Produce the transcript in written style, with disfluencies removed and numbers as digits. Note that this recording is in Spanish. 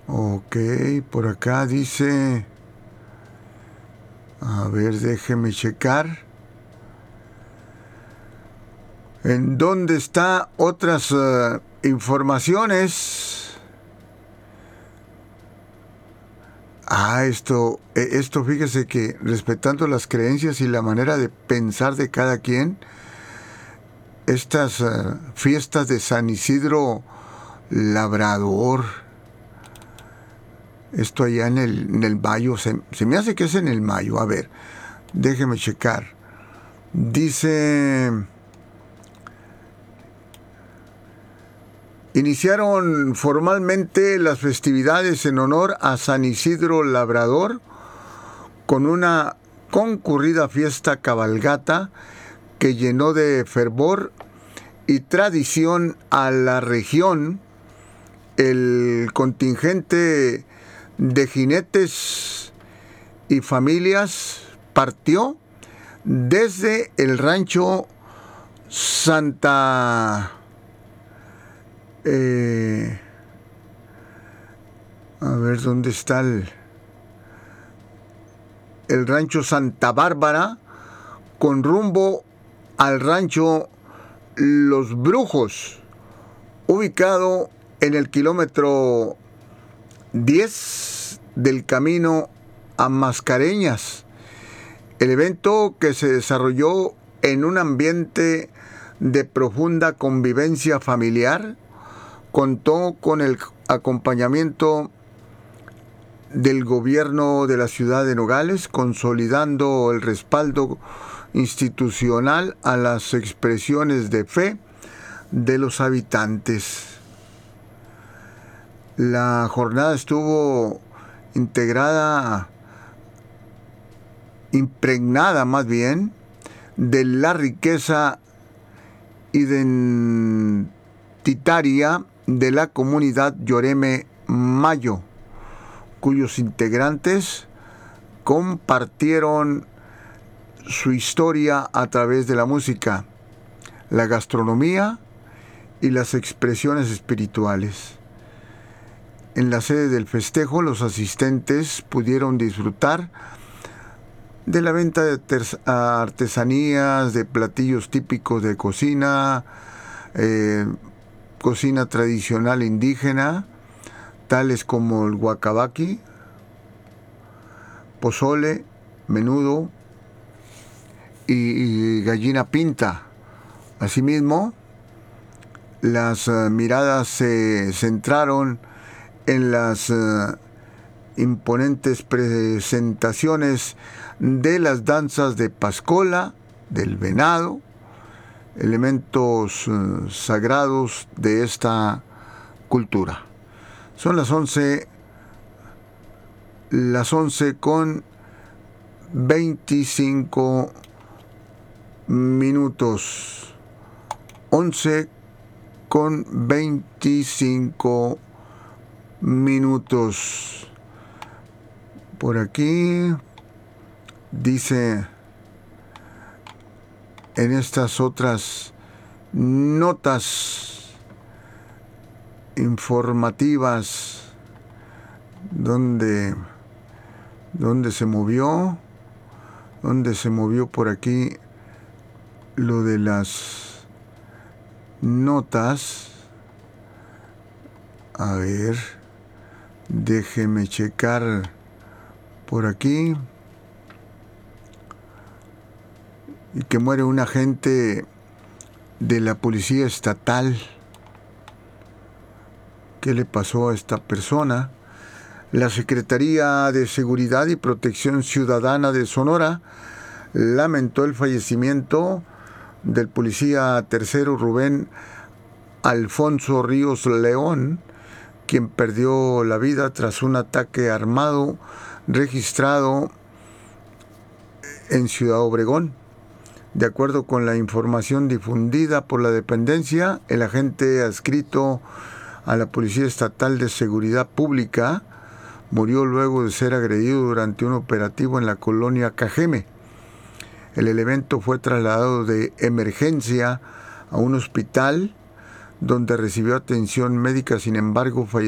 Ok, por acá dice, a ver, déjeme checar. ¿En dónde está otras informaciones? Esto fíjese que respetando las creencias y la manera de pensar de cada quien, estas fiestas de San Isidro Labrador, esto allá en el Mayo, se me hace que es en el Mayo, a ver, déjeme checar. Dice, iniciaron formalmente las festividades en honor a San Isidro Labrador con una concurrida fiesta cabalgata que llenó de fervor y tradición a la región. El contingente de jinetes y familias partió desde el rancho Santa... a ver, ¿dónde está el rancho Santa Bárbara? Con rumbo al rancho Los Brujos, ubicado en el kilómetro 10 del camino a Mascareñas. El evento, que se desarrolló en un ambiente de profunda convivencia familiar, contó con el acompañamiento del gobierno de la ciudad de Nogales, consolidando el respaldo institucional a las expresiones de fe de los habitantes. La jornada estuvo impregnada más bien, de la riqueza identitaria de la comunidad Yoreme Mayo, cuyos integrantes compartieron su historia a través de la música, la gastronomía y las expresiones espirituales. En la sede del festejo, los asistentes pudieron disfrutar de la venta de artesanías, de platillos típicos de cocina, cocina tradicional indígena, tales como el guacabaqui, pozole, menudo y gallina pinta. Asimismo, las miradas se centraron en las imponentes presentaciones de las danzas de Pascola, del venado, elementos sagrados de esta cultura. Son las 11 con 25 minutos. 11 con 25 minutos. Por aquí dice, en estas otras notas informativas, donde se movió por aquí lo de las notas. A ver, déjeme checar por aquí. Y que muere un agente de la policía estatal. ¿Qué le pasó a esta persona? La Secretaría de Seguridad y Protección Ciudadana de Sonora lamentó el fallecimiento del policía tercero Rubén Alfonso Ríos León, quien perdió la vida tras un ataque armado registrado en Ciudad Obregón. De acuerdo con la información difundida por la dependencia, el agente adscrito a la Policía Estatal de Seguridad Pública murió luego de ser agredido durante un operativo en la colonia Cajeme. El elemento fue trasladado de emergencia a un hospital donde recibió atención médica, sin embargo falleció